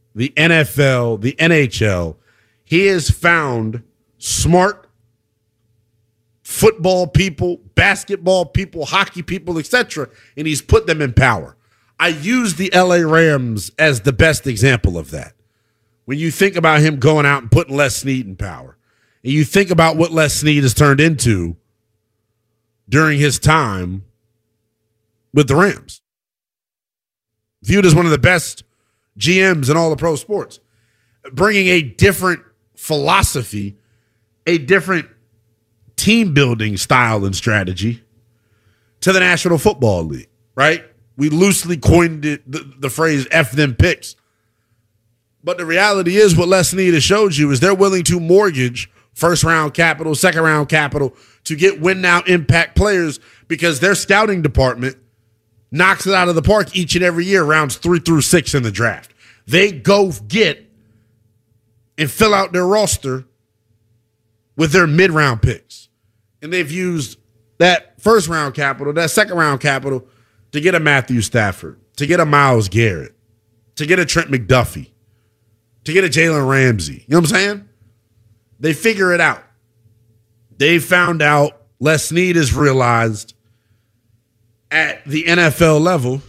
the NFL, the NHL, he has found smart football people, basketball people, hockey people, etc., and he's put them in power. I use the LA Rams as the best example of that. When you think about him going out and putting Les Snead in power, and you think about what Les Snead has turned into during his time with the Rams, viewed as one of the best GMs in all of pro sports, bringing a different philosophy, a different team building style and strategy to the National Football League, right? We loosely coined it, the phrase F them picks. But the reality is what Les Snead has showed you is they're willing to mortgage first-round capital, second-round capital to get win-now impact players because their scouting department knocks it out of the park each and every year, rounds 3 through 6 in the draft. They go get and fill out their roster with their mid-round picks. And they've used that first-round capital, that second-round capital, to get a Matthew Stafford, to get a Myles Garrett, to get a Trent McDuffie, to get a Jalen Ramsey. You know what I'm saying? They figure it out. They found out, Les Snead has realized at the NFL level,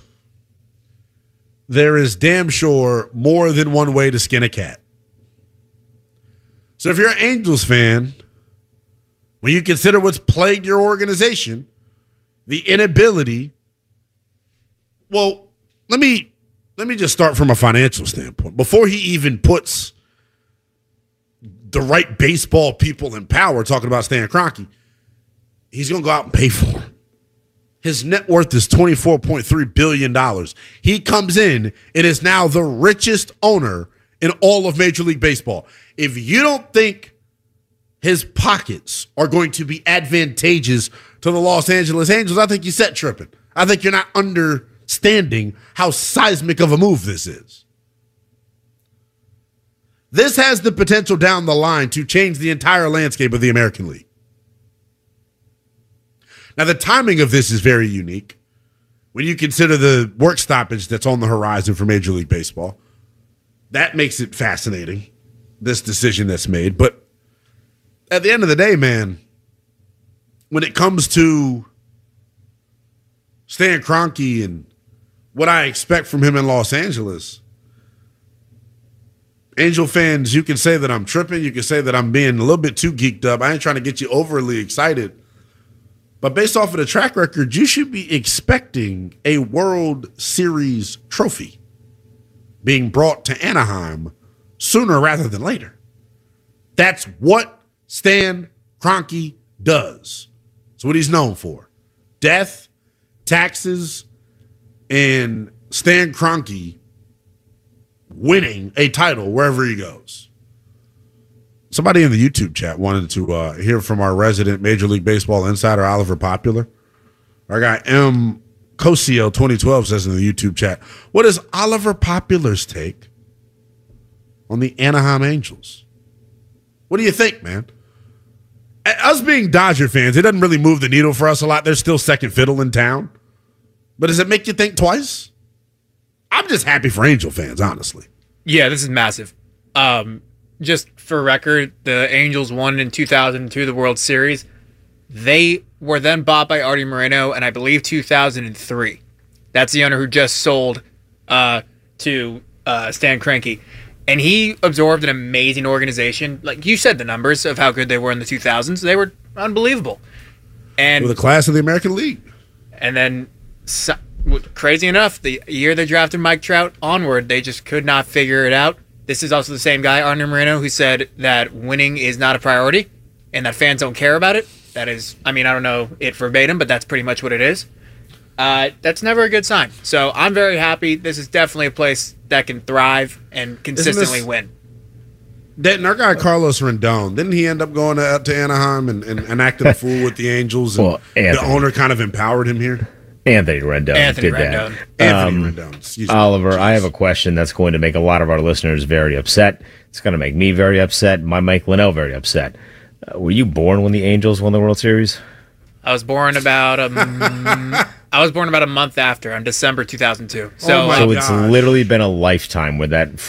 there is damn sure more than one way to skin a cat. So if you're an Angels fan, when you consider what's plagued your organization, the inability, well, let me just start from a financial standpoint. Before he even puts the right baseball people in power, talking about Stan Kroenke, he's going to go out and pay for him. His net worth is $24.3 billion. He comes in and is now the richest owner in all of Major League Baseball. If you don't think his pockets are going to be advantageous to the Los Angeles Angels, I think you're set tripping. I think you're not understanding how seismic of a move this is. This has the potential down the line to change the entire landscape of the American League. Now, the timing of this is very unique when you consider the work stoppage that's on the horizon for Major League Baseball. That makes it fascinating, this decision that's made. But at the end of the day, man, when it comes to Stan Kroenke and what I expect from him in Los Angeles, Angel fans, you can say that I'm tripping. You can say that I'm being a little bit too geeked up. I ain't trying to get you overly excited. But based off of the track record, you should be expecting a World Series trophy being brought to Anaheim sooner rather than later. That's what Stan Kroenke does. It's what he's known for. Death, taxes, and Stan Kroenke winning a title wherever he goes. Somebody in the YouTube chat wanted to hear from our resident Major League Baseball insider, Oliver Popular. Our guy M. Cosio 2012 says in the YouTube chat, what is Oliver Popular's take on the Anaheim Angels? What do you think, man? Us being Dodger fans, it doesn't really move the needle for us a lot. They're still second fiddle in town. But does it make you think twice? I'm just happy for Angel fans, honestly. Yeah, this is massive. Just for record, the Angels won in 2002 the World Series. They were then bought by Artie Moreno in, I believe, 2003. That's the owner who just sold to Stan Kroenke. And he absorbed an amazing organization. Like you said, the numbers of how good they were in the 2000s, they were unbelievable. And with the class of the American League. And then, crazy enough, the year they drafted Mike Trout onward, they just could not figure it out. This is also the same guy, Artie Moreno, who said that winning is not a priority and that fans don't care about it. That is, I mean, I don't know it verbatim, but that's pretty much what it is. That's never a good sign. So I'm very happy. This is definitely a place that can thrive and consistently win. That our guy Carlos Rendon, didn't he end up going to Anaheim and acting a fool with the Angels? And the owner kind of empowered him here. Anthony Rendon did that. Anthony Rendon. Oliver, I have a question that's going to make a lot of our listeners very upset. It's going to make me very upset, my Mike Linnell very upset. Were you born when the Angels won the World Series? I was born about a month after, on December 2002. So it's literally been a lifetime with that